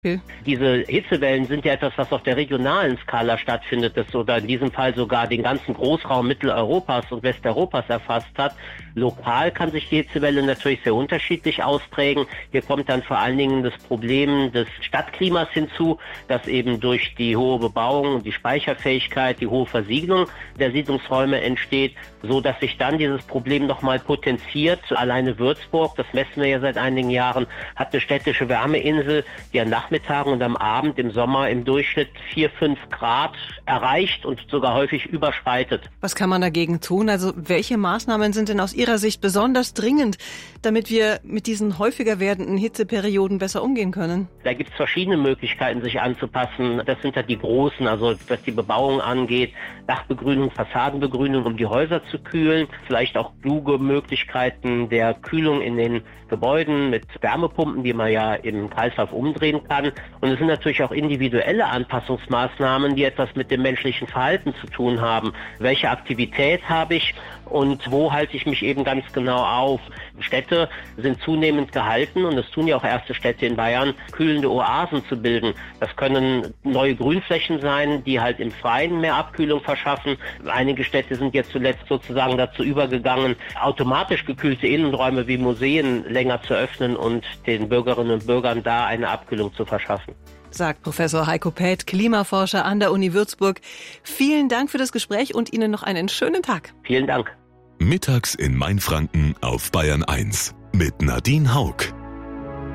Diese Hitzewellen sind ja etwas, was auf der regionalen Skala stattfindet, das oder in diesem Fall sogar den ganzen Großraum Mitteleuropas und Westeuropas erfasst hat. Lokal kann sich die Hitzewelle natürlich sehr unterschiedlich ausprägen. Hier kommt dann vor allen Dingen das Problem des Stadtklimas hinzu, das eben durch die hohe Bebauung und die Speicherfähigkeit, die hohe Versiegelung der Siedlungsräume entsteht, so dass sich dann dieses Problem nochmal potenziert. Alleine Würzburg, das messen wir ja seit einigen Jahren, hat eine städtische Wärmeinsel, die an Nachmittagen und am Abend im Sommer im Durchschnitt 4-5 Grad erreicht und sogar häufig überschreitet. Was kann man dagegen tun? Also welche Maßnahmen sind denn aus Ihrer Sicht besonders dringend, damit wir mit diesen häufiger werdenden Hitzeperioden besser umgehen können? Da gibt es verschiedene Möglichkeiten, sich anzupassen. Das sind ja die großen, also was die Bebauung angeht, Dachbegrünung, Fassadenbegrünung, um die Häuser zu kühlen. Vielleicht auch kluge Möglichkeiten der Kühlung in den Gebäuden mit Wärmepumpen, die man ja im Kreislauf umdrehen kann. Und es sind natürlich auch individuelle Anpassungsmaßnahmen, die etwas mit dem menschlichen Verhalten zu tun haben. Welche Aktivität habe ich und wo halte ich mich eben ganz genau auf? Städte sind zunehmend gehalten, und es tun ja auch erste Städte in Bayern, kühlende Oasen zu bilden. Das können neue Grünflächen sein, die halt im Freien mehr Abkühlung verschaffen. Einige Städte sind jetzt zuletzt sozusagen dazu übergegangen, automatisch gekühlte Innenräume wie Museen länger zu öffnen und den Bürgerinnen und Bürgern da eine Abkühlung zu verschaffen. Sagt Professor Heiko Päth, Klimaforscher an der Uni Würzburg. Vielen Dank für das Gespräch und Ihnen noch einen schönen Tag. Vielen Dank. Mittags in Mainfranken auf Bayern 1 mit Nadine Haug.